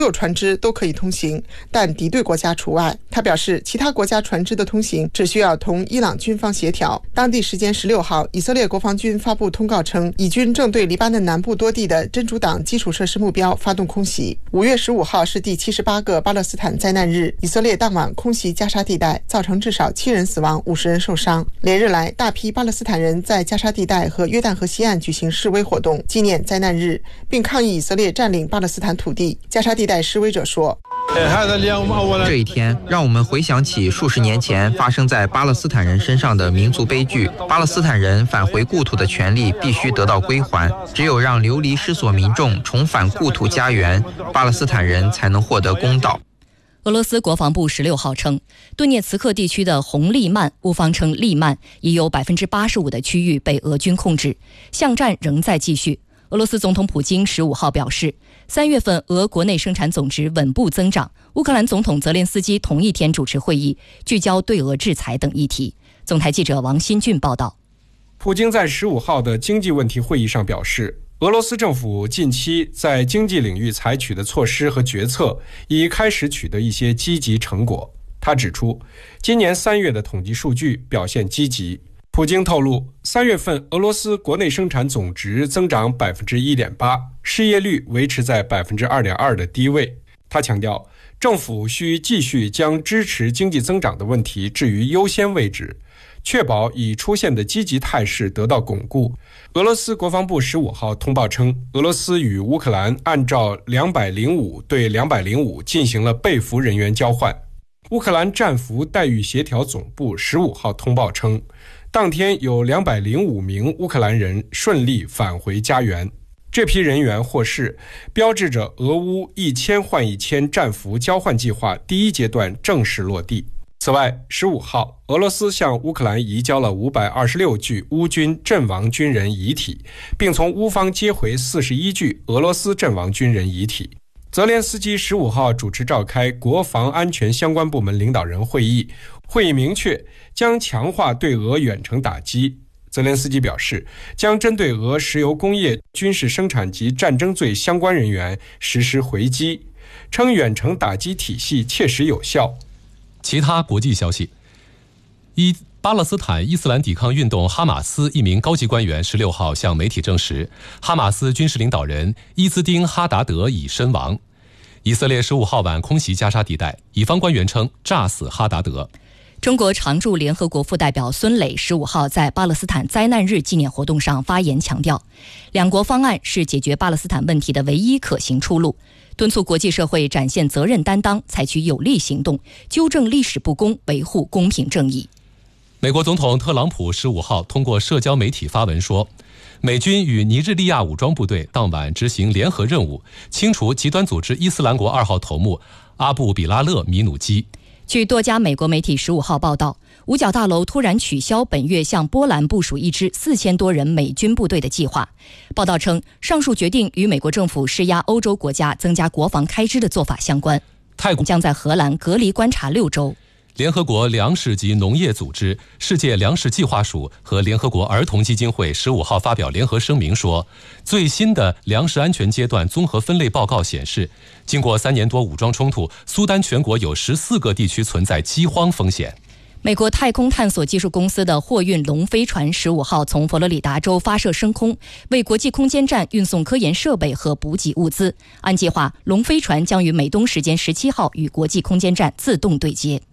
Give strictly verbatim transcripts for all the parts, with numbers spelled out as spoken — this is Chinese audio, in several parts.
有船只都可以通行，但敌对国家除外。他表示，其他国家船只的通行只需要同伊朗军方协调。当地时间十六号，以色列国防军发布通告称，以军正对黎巴嫩南部多地的真主党基础设施目标发动空袭。五月十五号是第七十八个巴勒斯坦灾难日，以色列当晚空袭加沙地带，造成至少七人死亡，五十人受伤。连日来，大批巴勒斯坦人在加沙地带和约旦河西岸举行示威活动，纪念灾难日，并抗议以色列占领巴勒斯坦土地。加沙地带示威者说， 这一天让我们回想起数十年前发生在巴勒斯坦人身上的民族悲剧。巴勒斯坦人返回故土的权利必须得到归还，只有让流离失所民众重返故土家园，巴勒斯坦人才能获得公道。 俄罗斯国防部十六号称，顿涅茨克地区的红利曼，乌方称利曼已有百分之八十五的区域被俄军控制，巷战仍在继续。俄罗斯总统普京十五号表示，三月份俄国内生产总值稳步增长。乌克兰总统泽连斯基同一天主持会议，聚焦对俄制裁等议题。总台记者王新俊报道。 普京在十五号的经济问题会议上表示，俄罗斯政府近期在经济领域采取的措施和决策已开始取得一些积极成果。他指出，今年三月的统计数据表现积极。普京透露，三月份俄罗斯国内生产总值增长 百分之一点八， 失业率维持在 百分之二点二 的低位。他强调，政府需继续将支持经济增长的问题置于优先位置，确保已出现的积极态势得到巩固。俄罗斯国防部十五号通报称，俄罗斯与乌克兰按照两百零五对两百零五进行了被俘人员交换。乌克兰战俘待遇协调总部十五号通报称，当天有两百零五名乌克兰人顺利返回家园。这批人员获释，标志着俄乌一千换一千战俘交换计划第一阶段正式落地。此外，十五号，俄罗斯向乌克兰移交了五百二十六具乌军阵亡军人遗体，并从乌方接回四十一具俄罗斯阵亡军人遗体。泽连斯基十五号主持召开国防安全相关部门领导人会议，会议明确将强化对俄远程打击。泽连斯基表示，将针对俄石油工业、军事生产及战争罪相关人员实施回击，称远程打击体系切实有效。 其他国际消息，一巴勒斯坦伊斯兰抵抗运动哈马斯一名高级官员十六号向媒体证实，哈马斯军事领导人伊兹丁·哈达德已身亡。以色列十五号晚空袭加沙地带，以方官员称炸死哈达德。 中国常驻联合国副代表孙磊十五号在巴勒斯坦灾难日纪念活动上发言强调，两国方案是解决巴勒斯坦问题的唯一可行出路，敦促国际社会展现责任担当，采取有力行动，纠正历史不公，维护公平正义。 美国总统特朗普十五号通过社交媒体发文说，美军与尼日利亚武装部队当晚执行联合任务，清除极端组织伊斯兰国二号头目阿布比拉勒米努基。 据多家美国媒体十五号报道，五角大楼突然取消本月向波兰部署一支四千多人美军部队的计划。报道称，上述决定与美国政府施压欧洲国家增加国防开支的做法相关。 泰国将在荷兰隔离观察六周。 联合国粮食及农业组织、世界粮食计划署和联合国儿童基金会十五号发表联合声明说，最新的粮食安全阶段综合分类报告显示，经过三年多武装冲突，苏丹全国有十四个地区存在饥荒风险。 美国太空探索技术公司的货运龙飞船十五号从佛罗里达州发射升空，为国际空间站运送科研设备和补给物资。按计划，龙飞船将于美东时间十七号与国际空间站自动对接。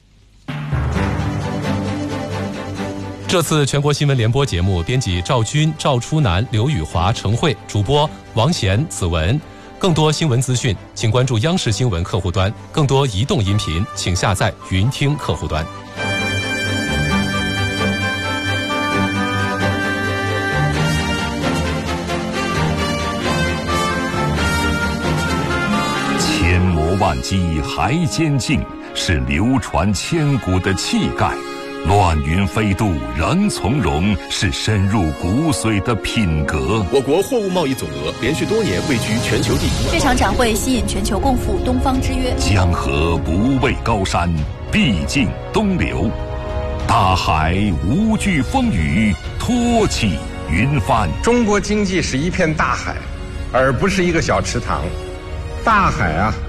这次全国新闻联播节目，编辑赵军、赵初南、刘宇华、程慧，主播王贤、子文。更多新闻资讯，请关注央视新闻客户端；更多移动音频，请下载云听客户端。 千磨万击还坚劲，是流传千古的气概。乱云飞渡仍从容，是深入骨髓的品格。 我国货物贸易总额连续多年位居全球第一。 这场展会吸引全球共赴东方之约。 江河不畏高山，必尽东流。大海无惧风雨，托起云帆。 中国经济是一片大海，而不是一个小池塘。大海啊，